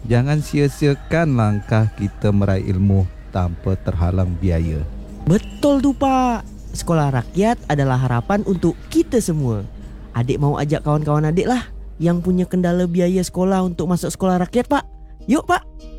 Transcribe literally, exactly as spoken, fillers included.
Jangan sia-siakan langkah kita meraih ilmu tanpa terhalang biaya. Betul tu Pak. Sekolah rakyat adalah harapan untuk kita semua. Adik mau ajak kawan-kawan adik lah yang punya kendala biaya sekolah untuk masuk sekolah rakyat Pak. Yuk Pak.